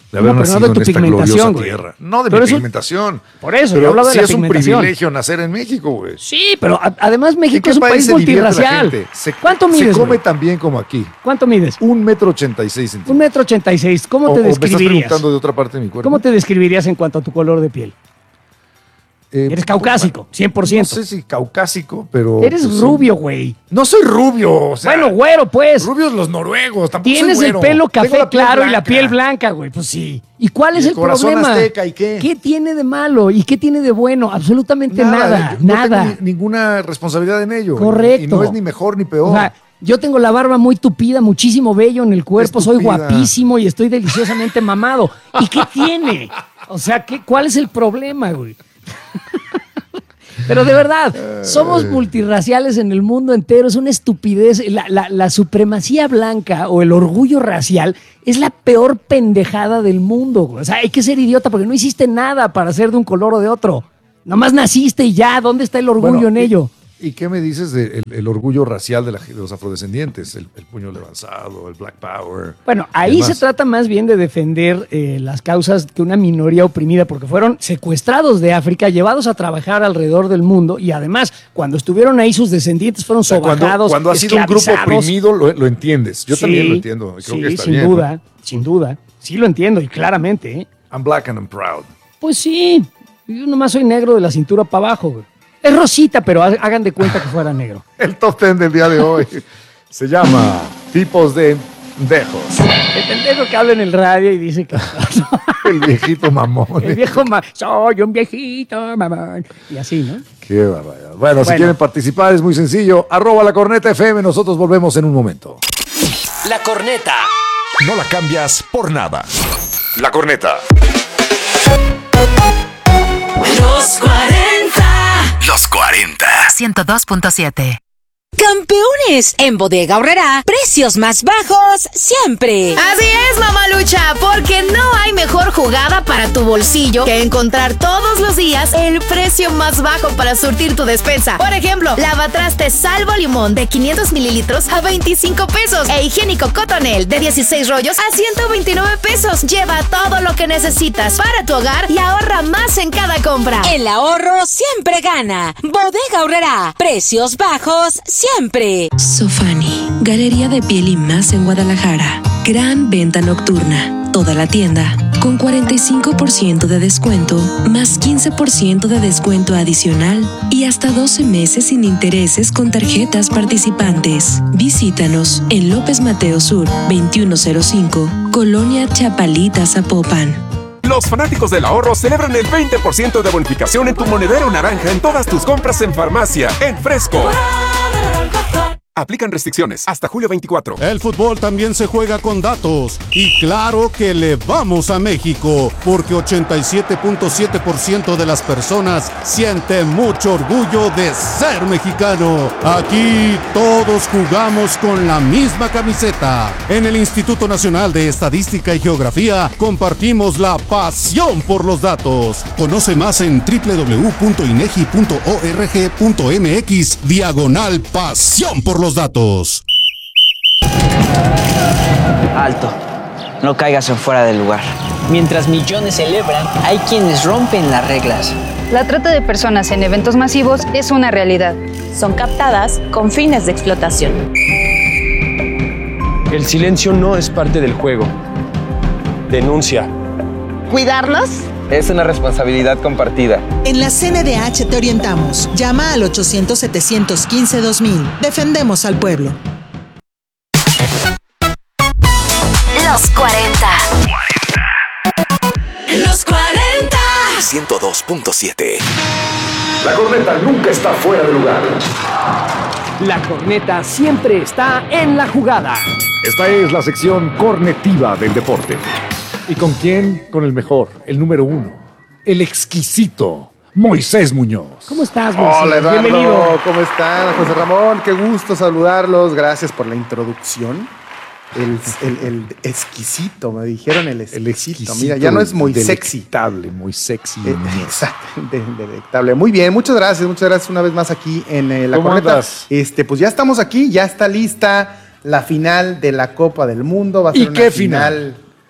de haber No, pero nacido no de tu en esta pigmentación, gloriosa güey. tierra. No de Pero mi eso- pigmentación. Por eso, pero yo hablaba de sí la es un pigmentación. privilegio nacer en México, güey. Sí, pero a- además ¿En México qué es un país se divierte la multirracial. gente? Se, ¿Cuánto mides, Se come güey? tan bien como aquí. ¿Cuánto mides? Un metro ochenta y seis centímetros. Un metro ochenta y seis. ¿Cómo O- te o me estás describirías? preguntando de otra parte de mi cuerpo. ¿Cómo te describirías en cuanto a tu color de piel? Eh, Eres caucásico, cien por ciento. No sé si caucásico, pero... Eres pues, rubio, güey. No soy rubio, o sea... Bueno, güero, pues. Rubios los noruegos, tampoco Tienes soy el güero. pelo Tengo café la piel claro y la blanca. piel blanca, güey. Pues sí. ¿Y cuál Y es el el corazón problema? azteca, ¿y qué? ¿Qué tiene de malo? ¿Y qué tiene de bueno? Absolutamente nada. Nada, yo Nada. no tengo ni- ninguna responsabilidad en ello. Correcto. Y no es ni mejor ni peor. O sea, yo tengo la barba muy tupida, muchísimo vello en el cuerpo, soy Estúpida. guapísimo y estoy deliciosamente mamado. ¿Y qué tiene? O sea, ¿qué, ¿cuál es el problema, güey? Pero de verdad, somos multirraciales en el mundo entero, es una estupidez. La, la- la supremacía blanca o el orgullo racial es la peor pendejada del mundo, güey. O sea, hay que ser idiota porque no hiciste nada para ser de un color o de otro. Nomás naciste y ya, ¿dónde está el orgullo Bueno, en y- ello? ¿Y qué me dices del el orgullo racial de, la- de los afrodescendientes? El, el puño levantado, el Black Power. Bueno, ahí demás. se trata más bien de defender eh, las causas que una minoría oprimida, porque fueron secuestrados de África, llevados a trabajar alrededor del mundo, y además, cuando estuvieron ahí, sus descendientes fueron O sea, cuando, sobajados, cuando ha sido un grupo esclavizados. oprimido, lo, lo entiendes. Yo Sí, también lo entiendo. y Creo sí, que está sin bien, duda, ¿no? sin duda. Sí lo entiendo, y claramente, ¿eh? I'm black and I'm proud. Pues sí, yo nomás soy negro de la cintura para abajo, güey. Es rosita, pero ha- hagan de cuenta que fuera negro. El top ten del día de hoy se llama Tipos de Dejos. El pendejo que habla en el radio y dice que... El viejito mamón. El viejo ma... Soy un viejito mamón. Y así, ¿no? Qué barbaridad. Bueno, si Bueno. quieren participar es muy sencillo. Arroba la corneta F M. Nosotros volvemos en un momento. La corneta. No la cambias por nada. La corneta. Los cuarenta. Los cuarenta. ciento dos punto siete. Campeones, en Bodega Aurrerá, precios más bajos siempre. Así es, mamalucha, porque no hay mejor jugada para tu bolsillo que encontrar todos los días el precio más bajo para surtir tu despensa. Por ejemplo, lavatrastes Salvo Limón de quinientos mililitros a veinticinco pesos e higiénico Cotonel de dieciséis rollos a ciento veintinueve pesos. Lleva todo lo que necesitas para tu hogar y ahorra más en cada compra. El ahorro siempre gana. Bodega Aurrerá, precios bajos siempre. Sofani, galería de piel y más en Guadalajara. Gran venta nocturna. Toda la tienda con cuarenta y cinco por ciento de descuento, más quince por ciento de descuento adicional y hasta doce meses sin intereses con tarjetas participantes. Visítanos en López Mateo Sur, veintiuno cero cinco, Colonia Chapalita, Zapopan. Los fanáticos del ahorro celebran el veinte por ciento de bonificación en tu monedero naranja en todas tus compras en farmacia, en Fresco. Aplican restricciones hasta julio veinticuatro. El fútbol también se juega con datos. Y claro que le vamos a México, porque ochenta y siete punto siete por ciento de las personas siente mucho orgullo de ser mexicano. Aquí todos jugamos con la misma camiseta. En el Instituto Nacional de Estadística y Geografía compartimos la pasión por los datos. Conoce más en doble u doble u doble u punto inegi punto org punto mx diagonal pasión por los datos. Alto, no caigas en fuera del lugar. Mientras millones celebran, hay quienes rompen las reglas. La trata de personas en eventos masivos es una realidad. Son captadas con fines de explotación. El silencio no es parte del juego. Denuncia. ¿Cuidarlos? Es una responsabilidad compartida. En la C N D H te orientamos. Llama al ochocientos, setecientos quince, dos mil. Defendemos al pueblo. Los cuarenta. Los cuarenta. ciento dos punto siete. La corneta nunca está fuera de lugar. La corneta siempre está en la jugada. Esta es la sección cornetiva del deporte. ¿Y con quién? Con el mejor, el número uno, el exquisito Moisés Muñoz. ¿Cómo estás, Moisés? Hola, Eduardo. Bienvenido. ¿Cómo están, José Ramón? Qué gusto saludarlos. Gracias por la introducción. El, el, el exquisito, me dijeron el exquisito. El exquisito. Mira, ya no es muy sexy. Delectable, muy sexy. Eh, exacto, de- delectable. Muy bien, muchas gracias, muchas gracias una vez más aquí en eh, La ¿Cómo Corneta. andas? Este, pues ya estamos aquí, ya está lista la final de la Copa del Mundo. Va a ser ¿Y una qué final?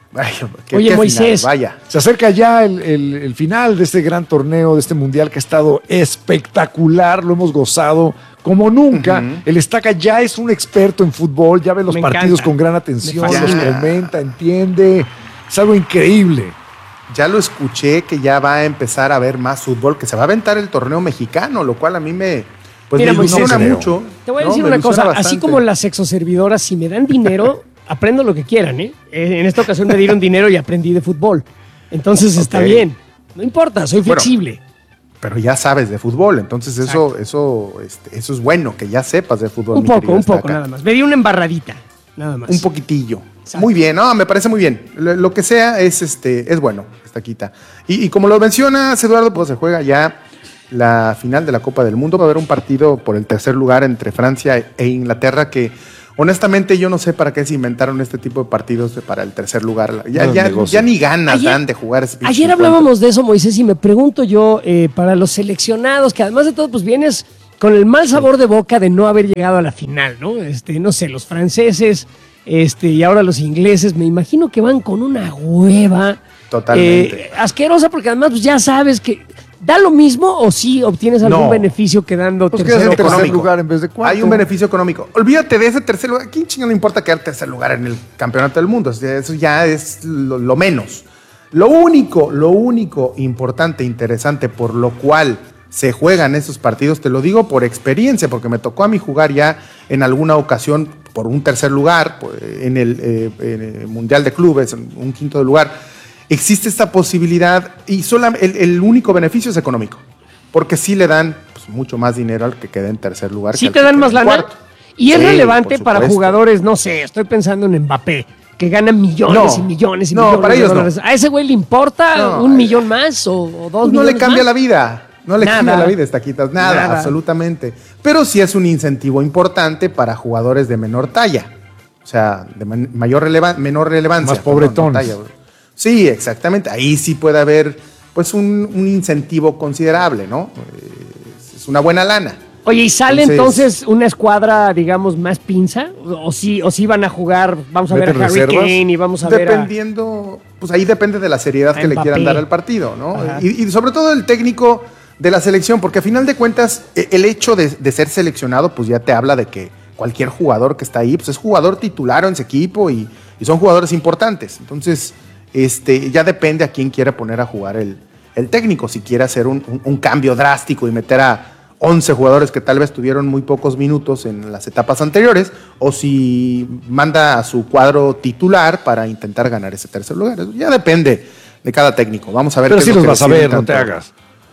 Vaya, ¿qué, Oye, qué Moisés. final? Vaya. Se acerca ya el, el, el final de este gran torneo, de este mundial que ha estado espectacular, lo hemos gozado como nunca. Uh-huh. El Estaca ya es un experto en fútbol, ya ve los Me partidos encanta. con gran atención, los fascina. comenta, entiende. Es algo increíble. Ya lo escuché que ya va a empezar a ver más fútbol, que se va a aventar el torneo mexicano, lo cual a mí me, pues Mira, me Moisés, ilusiona creo. mucho. Te voy a ¿no? decir Me una ilusiona cosa, así bastante. como las sexoservidoras, si me dan dinero, aprendo lo que quieran, ¿eh? En esta ocasión me dieron dinero y aprendí de fútbol. Entonces está Ok. bien. No importa, soy Bueno, flexible. Pero ya sabes de fútbol, entonces eso, eso, este, eso es bueno, que ya sepas de fútbol. Un mi poco, querido un poco, Estaca. nada más. Me di una embarradita, nada más. Un poquitillo. Muy bien, no, me parece muy bien. Lo, lo que sea es este, es bueno, Estaquita. Y, y como lo mencionas, Eduardo, pues se juega ya la final de la Copa del Mundo. Va a haber un partido por el tercer lugar entre Francia e Inglaterra que honestamente yo no sé para qué se inventaron este tipo de partidos para el tercer lugar. Ya, No, ya, negocio. ya ni ganas Ayer- dan de jugar ese pinche Ayer encuentro. hablábamos de eso, Moisés, y me pregunto yo, eh, para los seleccionados, que además de todo, pues vienes con el mal sabor de boca de no haber llegado a la final, ¿no? Este, no sé, los franceses, este, y ahora los ingleses, me imagino que van con una hueva Totalmente. eh, asquerosa, porque además pues, ya sabes que da lo mismo o sí obtienes algún No. beneficio quedando Pues tercero. quedas en cuarto? tercer lugar en vez de cuarto. Hay un beneficio económico. Olvídate de ese tercer lugar. ¿A quién chingón le importa quedar tercer lugar en el campeonato del mundo? O sea, eso ya es lo, lo menos. Lo único, lo único importante, interesante, por lo cual se juegan esos partidos, te lo digo por experiencia, porque me tocó a mí jugar ya en alguna ocasión por un tercer lugar, por- en el, eh, en el Mundial de Clubes, en un quinto lugar. Existe esta posibilidad y sola- el, el único beneficio es económico, porque sí le dan pues, mucho más dinero al que quede en tercer lugar. Sí que al te que dan quede más en lana. cuarto. Y es Sí, relevante por para supuesto. jugadores, no sé, estoy pensando en Mbappé, que gana millones No. y millones y No, millones para de ellos no. dólares. ¿A ese güey le importa No, un eh, millón más o, o dos Pues no millones le cambia más? la vida. No le Nada. cambia la vida, Estaquitas. Nada, Nada. absolutamente. Pero sí es un incentivo importante para jugadores de menor talla. O sea, de man- mayor releva- menor relevancia. Más pobretones. Perdón, no talla. Sí, exactamente. Ahí sí puede haber pues un, un incentivo considerable, ¿no? Eh, Es una buena lana. Oye, ¿y sale entonces, Entonces- una escuadra, digamos, más pinza? ¿O sí, o sí van a jugar, vamos a ver ¿Meten a Harry reservas? Kane y vamos a ver a... Dependiendo, pues ahí depende de la seriedad a que le Mbappé. quieran dar al partido, ¿no? Ajá. Y, y sobre todo el técnico de la selección, porque a final de cuentas, e- el hecho de, de ser seleccionado, pues ya te habla de que cualquier jugador que está ahí, pues es jugador titular en ese equipo y, y son jugadores importantes. Entonces, este, ya depende a quién quiera poner a jugar el, el técnico, si quiere hacer un, un- un cambio drástico y meter a once jugadores que tal vez tuvieron muy pocos minutos en las etapas anteriores, o si manda a su cuadro titular para intentar ganar ese tercer lugar. Eso ya depende de cada técnico. Vamos a ver. Pero qué sí es lo los que vas a deciden ver, no te tanto. hagas.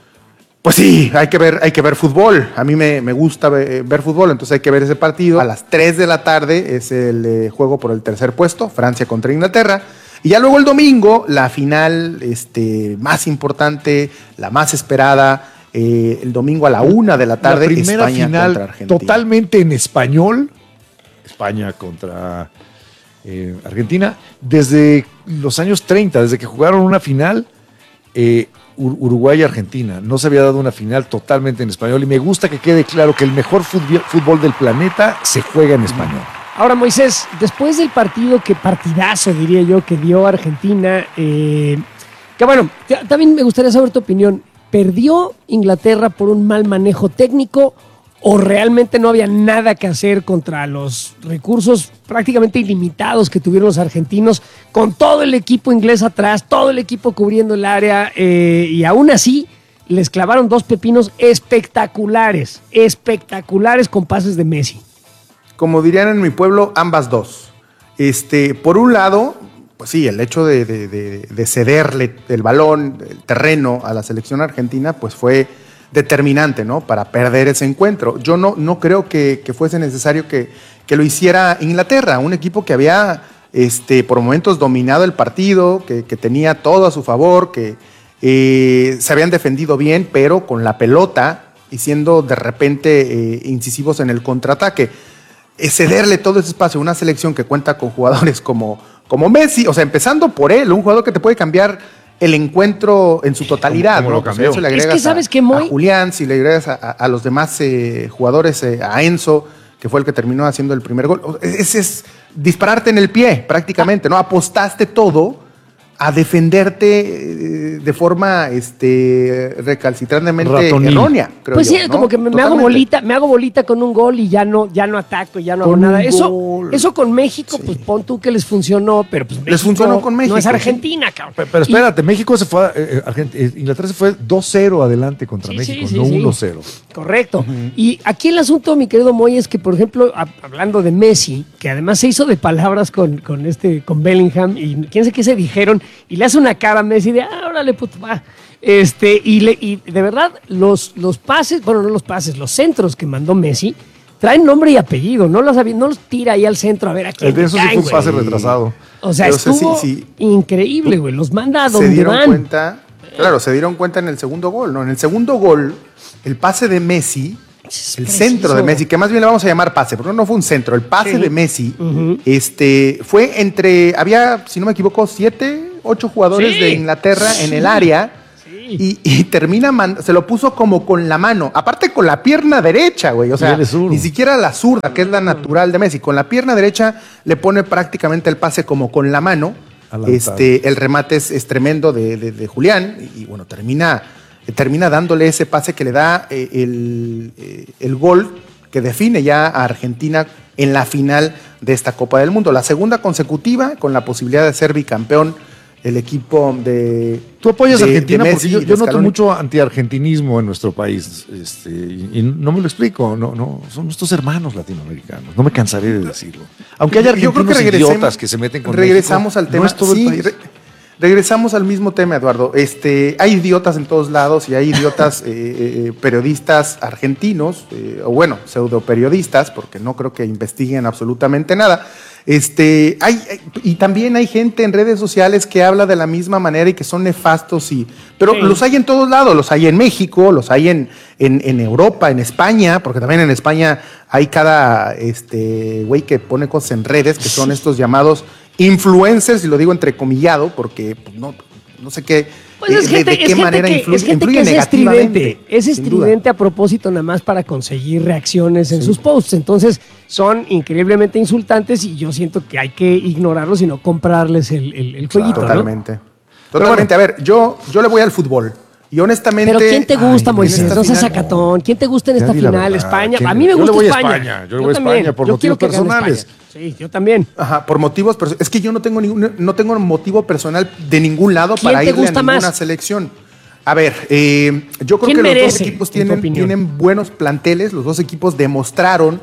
Pues sí, hay que ver, hay que ver fútbol. A mí me, me gusta ve- ver fútbol, entonces hay que ver ese partido. A las tres de la tarde es el eh, juego por el tercer puesto, Francia contra Inglaterra. Y ya luego el domingo, la final este, más importante, la más esperada, eh, el domingo a la una de la tarde, la primera España final contra Argentina. totalmente en español, España contra eh, Argentina, desde los años treinta, desde que jugaron una final eh, Ur- Uruguay y Argentina. No se había dado una final totalmente en español y me gusta que quede claro que el mejor futbi- fútbol del planeta se juega en español. Ahora, Moisés, después del partido, que partidazo diría yo, que dio Argentina, eh, que bueno, t- también me gustaría saber tu opinión. ¿Perdió Inglaterra por un mal manejo técnico o realmente no había nada que hacer contra los recursos prácticamente ilimitados que tuvieron los argentinos, con todo el equipo inglés atrás, todo el equipo cubriendo el área, eh, y aún así les clavaron dos pepinos espectaculares, espectaculares con pases de Messi? Como dirían en mi pueblo, ambas dos. Este, por un lado, pues sí, el hecho de, de- de- de cederle el balón, el terreno a la selección argentina, pues fue determinante, ¿no? Para perder ese encuentro. Yo no, no creo que, que fuese necesario que, que lo hiciera Inglaterra, un equipo que había este, por momentos dominado el partido, que, que tenía todo a su favor, que eh, se habían defendido bien, pero con la pelota y siendo de repente eh, incisivos en el contraataque. Eh, cederle todo ese espacio a una selección que cuenta con jugadores como, como Messi, o sea, empezando por él, un jugador que te puede cambiar el encuentro en su totalidad. ¿Cómo ¿no? lo Pues cambió? eso le Es agregas que sabes a, que Moy- a Julián, si le agregas a, a- a los demás eh, jugadores, eh, a Enzo, que fue el que terminó haciendo el primer gol. O- Ese es dispararte en el pie, prácticamente, ¿no? Apostaste todo a defenderte eh, de forma este, recalcitrantemente Ratonil. errónea, creo Pues yo, sí, ¿no? como que me, me hago Totalmente. bolita, me hago bolita con un gol y ya no, ya no ataco, ya no hago Con nada. un Eso, gol. eso con México, pues pon tú que les funcionó, pero pues Les México funcionó con México, no es sí. Argentina, cabrón. Pero, pero espérate, México se fue, a- eh, Argent- eh, Inglaterra se fue dos cero adelante contra Sí, México, sí, sí, no sí. uno cero. Correcto. Y aquí el asunto, mi querido Moy, es que, por ejemplo, a- hablando de Messi, que además se hizo de palabras con, con este, con Bellingham, y quién sé qué se dijeron, y le hace una cara a Messi de, ah, órale, puto, va. Este, y, le, y de verdad, los, los pases, bueno, no los pases, los centros que mandó Messi, traen nombre y apellido, no los, avi- no los tira ahí al centro a ver a quién El de le eso sí caen, fue un güey. pase retrasado. O sea, Pero, o sea, estuvo sí, sí. increíble, güey. Los manda a Se donde dieron van. cuenta, claro, se dieron cuenta en el segundo gol, ¿no? En el segundo gol, el pase de Messi, el preciso. centro de Messi, que más bien le vamos a llamar pase, porque no fue un centro, el pase Sí. de Messi, Ujú. este, fue entre, había, si no me equivoco, siete, ocho jugadores Sí. de Inglaterra en el área. Y, y termina, man- se lo puso como con la mano, aparte con la pierna derecha, güey, o Y sea, él es zurdo. ni siquiera la zurda, que es la natural de Messi, con la pierna derecha le pone prácticamente el pase como con la mano, Adelantado. este, el remate es, es tremendo de, de- de Julián, y, y bueno, termina, eh, termina dándole ese pase que le da eh, el, eh, el gol que define ya a Argentina en la final de esta Copa del Mundo, la segunda consecutiva, con la posibilidad de ser bicampeón el equipo de... Tú apoyas a de- de Argentina Messi porque yo, y de yo noto Scaloni. mucho antiargentinismo en nuestro país, este, y, y no me lo explico, no, no, son nuestros hermanos latinoamericanos, no me cansaré de decirlo. Aunque haya Yo creo que argentinos regresemos- idiotas que se meten con regresamos México, al tema. no es todo el Sí, país. re- regresamos al mismo tema, Eduardo. Este, hay idiotas en todos lados y hay idiotas eh, eh, periodistas argentinos, eh, o bueno, pseudo periodistas, porque no creo que investiguen absolutamente nada. Este, hay, hay- y también hay gente en redes sociales que habla de la misma manera y que son nefastos, y, pero Sí. los hay en todos lados, los hay en México, los hay en, en, en Europa, en España, porque también en España hay cada este güey que pone cosas en redes, que son estos llamados influencers, y lo digo entrecomillado, porque pues, no, no sé qué, Pues eh, es gente, de, de es qué gente manera que, influye, es gente influye que es negativamente. estridente. Es sin duda. estridente a propósito nada más para conseguir reacciones en sus posts. Entonces son increíblemente insultantes y yo siento que hay que ignorarlos y no comprarles el, el, el jueguito, ¿no? Totalmente. Totalmente. A ver, yo, yo le voy al fútbol. Y honestamente. Pero ¿quién te gusta, Ay, Moisés? en esta No seas final- sacatón. ¿Quién te gusta en Ya esta di la final? verdad, España. ¿quién? A mí me Yo le gusta voy a España. España, yo le voy a también. España por Yo motivos quiero que gane personales. España. Sí, yo también. Ajá, por motivos personales. Es que yo no tengo ningún, no tengo motivo personal de ningún lado ¿Quién para te irle gusta a ninguna más? selección. A ver, eh, yo creo ¿Quién que los dos merece, equipos en tu tienen, opinión? tienen buenos planteles. Los dos equipos demostraron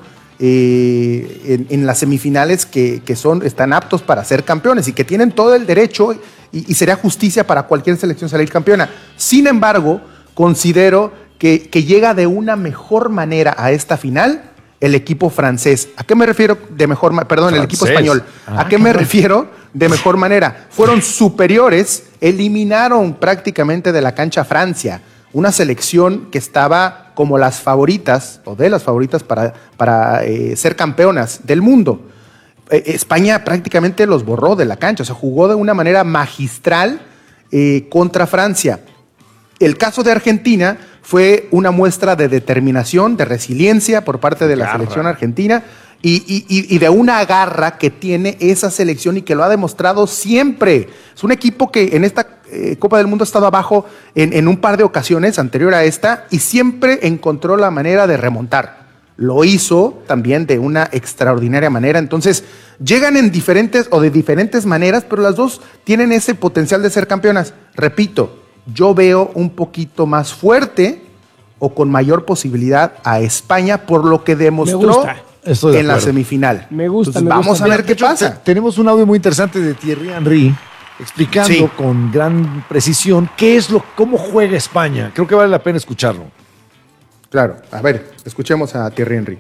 eh, en, en las semifinales que, que son, están aptos para ser campeones y que tienen todo el derecho, y, y sería justicia para cualquier selección salir campeona. Sin embargo, considero que, que llega de una mejor manera a esta final el equipo francés. ¿A qué me refiero de mejor manera? Perdón, el equipo Francés. español. ¿A Ah, qué me cabrón. refiero de mejor manera? Fueron superiores, eliminaron prácticamente de la cancha a Francia, una selección que estaba como las favoritas, o de las favoritas para, para eh, ser campeonas del mundo. Eh, España prácticamente los borró de la cancha, o sea, jugó de una manera magistral eh, contra Francia. El caso de Argentina fue una muestra de determinación, de resiliencia por parte de la Garra. selección argentina y, y- y- y de una garra que tiene esa selección y que lo ha demostrado siempre. Es un equipo que en esta eh, Copa del Mundo ha estado abajo en, en un par de ocasiones anterior a esta y siempre encontró la manera de remontar. Lo hizo también de una extraordinaria manera. Entonces, llegan en diferentes o de diferentes maneras, pero las dos tienen ese potencial de ser campeonas. Repito, yo veo un poquito más fuerte o con mayor posibilidad a España por lo que demostró gusta. Estoy de en la acuerdo. semifinal. Me gusta, Entonces, me vamos gusta. a ver Mira, qué de hecho, pasa. te- Tenemos un audio muy interesante de Thierry Henry explicando Sí. con gran precisión qué es lo, cómo juega España. Creo que vale la pena escucharlo. Claro, a ver, escuchemos a Thierry Henry.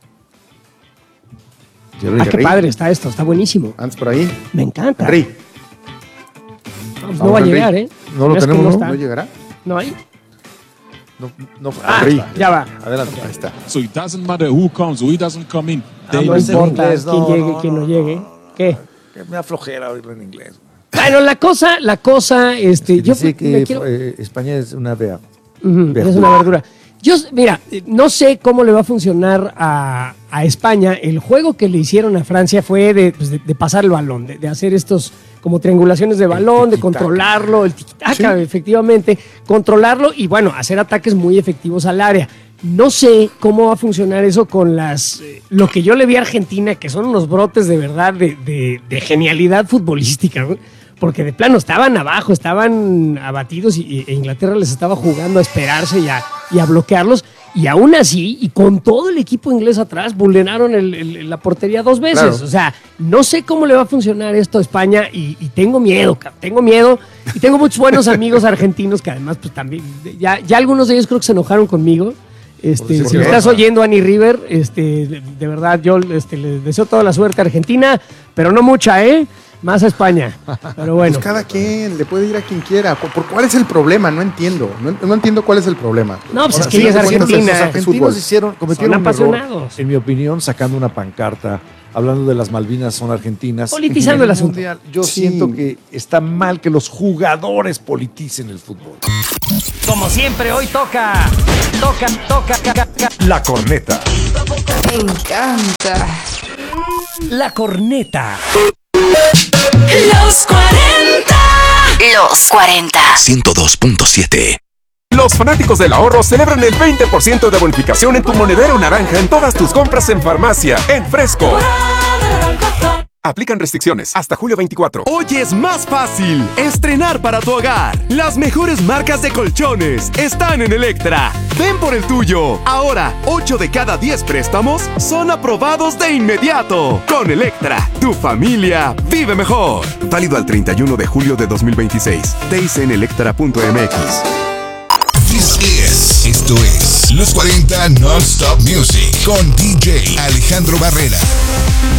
Thierry Ah, qué Henry. padre está esto. Está buenísimo. Antes por ahí. Me encanta. Henry. No, pues no Vamos, va a Henry. llegar, ¿eh? No lo Es que tenemos, ¿no? está. ¿No llegará? No hay. No, no, Ah, Henry. ya va. Adelante. Ahí está. So it doesn't matter who comes or who doesn't come in. They No es en importa inglés, quién no, llegue, no, quién no, no, llegue. ¿Qué? Me da flojera oírlo en inglés. Bueno, la cosa, la cosa, este, yo Dice me que quiero- eh, España es una vea. Ujú, es una verdura. Yo, mira, eh, no sé cómo le va a funcionar a, a España. El juego que le hicieron a Francia fue de, pues, de- de pasar el balón, de, de hacer estos como triangulaciones de balón, de controlarlo, el tiki-taka, sí. efectivamente, controlarlo y bueno, hacer ataques muy efectivos al área. No sé cómo va a funcionar eso con las eh, lo que yo le vi a Argentina, que son unos brotes de verdad de, de, de genialidad futbolística, ¿no? Porque de plano estaban abajo, estaban abatidos y, y Inglaterra les estaba jugando a esperarse y a, y a bloquearlos. Y aún así, y con todo el equipo inglés atrás, vulneraron el, el, la portería dos veces. Claro. O sea, no sé cómo le va a funcionar esto a España y, y tengo miedo, tengo miedo. Y tengo muchos buenos amigos argentinos que además, pues también, ya, ya algunos de ellos creo que se enojaron conmigo. Este, si me estás oyendo, Annie River, este, de, de verdad, yo este, les deseo toda la suerte a Argentina, pero no mucha, ¿eh? Más a España. Pero bueno. Pues cada quien, le puede ir a quien quiera. ¿Por, por cuál es el problema? No entiendo. No, no entiendo cuál es el problema. No, pues Ahora, es que sí, ella es Argentina. Los argentinos hicieron, cometieron un error, apasionados. en mi opinión, sacando una pancarta, hablando de las Malvinas son argentinas. Politizando el asunto. Mundial, yo sí. siento que está mal que los jugadores politicen el fútbol. Como siempre, hoy toca, toca, toca, toca, toca. La corneta. Me encanta. La corneta. Los cuarenta. Los cuarenta. ciento dos punto siete. Los fanáticos del ahorro celebran el veinte por ciento de bonificación en tu monedero naranja en todas tus compras en farmacia, en Fresco. Aplican restricciones hasta julio veinticuatro. Hoy es más fácil estrenar para tu hogar. Las mejores marcas de colchones están en Electra. Ven por el tuyo. Ahora, ocho de cada diez préstamos son aprobados de inmediato. Con Electra, tu familia vive mejor. Válido al treinta y uno de julio de dos mil veintiséis. Days en electra punto m x. This is, esto es Los cuarenta Non-Stop Music con D J Alejandro Barrera.